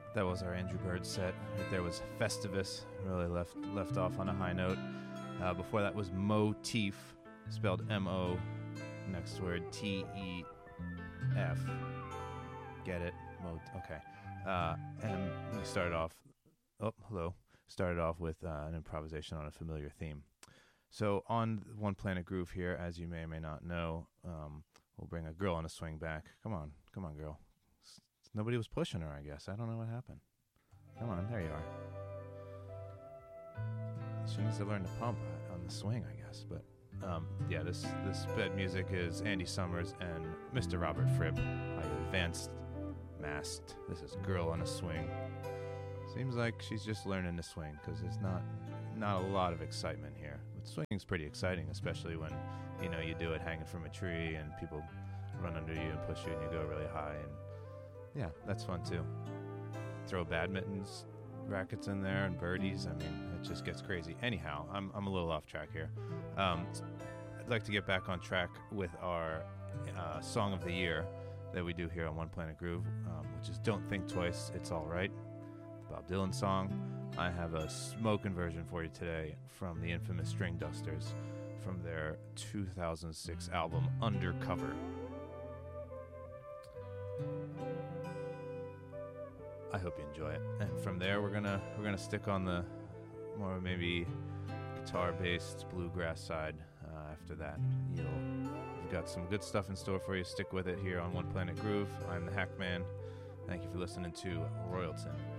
That was our Andrew Bird set. Right there was Festivus, really left off on a high note. Before that was Motif, spelled M-O, next word T-E-F. Get it? Okay. And we started off with an improvisation on a familiar theme. So on One Planet Groove here, as you may or may not know, we'll bring a girl on a swing back. Come on, girl. Nobody was pushing her, I guess. I don't know what happened. Come on, there you are. She needs to learn to pump on the swing, I guess. But yeah, this bed music is Andy Summers and Mr. Robert Fripp by Advanced Masked. This is Girl on a Swing. Seems like she's just learning to swing because there's not a lot of excitement here. But swinging's pretty exciting, especially when you do it hanging from a tree and people run under you and push you and you go really high. And yeah, that's fun too. Throw badmintons, rackets in there, and birdies. I mean, it just gets crazy. Anyhow, I'm a little off track here. I'd like to get back on track with our Song of the Year that we do here on One Planet Groove, which is Don't Think Twice, It's All Right, the Bob Dylan song. I have a smoking version for you today from the infamous String Dusters from their 2006 album Undercover. I hope you enjoy it. And from there, we're gonna stick on the more maybe guitar-based bluegrass side. After that, we've got some good stuff in store for you. Stick with it here on One Planet Groove. I'm the Hackman. Thank you for listening to Royalton.